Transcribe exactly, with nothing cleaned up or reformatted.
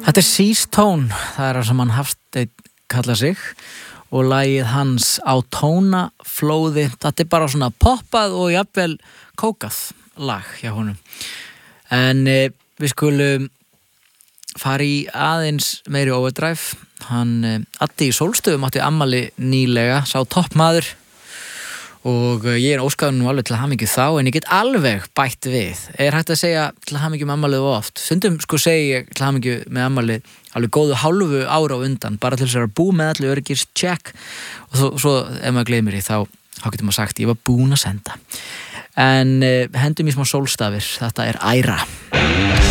Þetta er Seastone, það er það sem hann Hafsteinn kalla sig og lagið hans Á tónaflóði. Þetta er bara svona poppað og jafnvel kókað lag hjá honum. En e, við skulum fara í aðeins meiri overdrive. Hann e, Addi í Sólstöðum átti afmæli nýlega, sá toppmaður. Og ég er óskaður nú alveg til hamingju þá, en ég get alveg bætt við. Er hægt að segja til hamingju með afmælið of oft? Stundum sko segi ég til hamingju með afmælið alveg góðu hálfu ára á undan, bara til þess að bú með allir öryggis check. Og svo, svo ef maður gleymir því, þá, þá getur maður sagt ég var búin að senda. En eh, hendum í smá sólstafir, þetta er Æra.